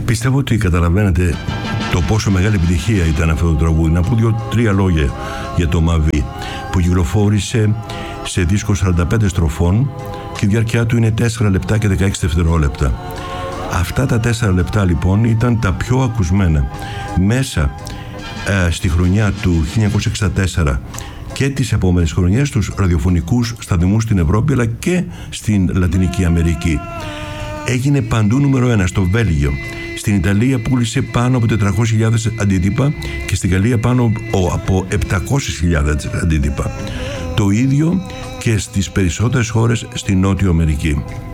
Πιστεύω ότι καταλαβαίνετε το πόσο μεγάλη επιτυχία ήταν αυτό το τραγούδι. Να πω 2-3 λόγια για το Μαβί, που κυκλοφόρησε σε δίσκο 45 στροφών και η διάρκεια του είναι 4 λεπτά και 16 δευτερόλεπτα. Αυτά τα 4 λεπτά λοιπόν ήταν τα πιο ακουσμένα μέσα στη χρονιά του 1964 και τις επόμενες χρονιές στους ραδιοφωνικούς σταθμούς στην Ευρώπη αλλά και στην Λατινική Αμερική. Έγινε παντού νούμερο 1 στο Βέλγιο. Στην Ιταλία πούλησε πάνω από 400.000 αντίτυπα και στην Γαλλία πάνω από 700.000 αντίτυπα. Το ίδιο και στις περισσότερες χώρες στη Νότιο Αμερική.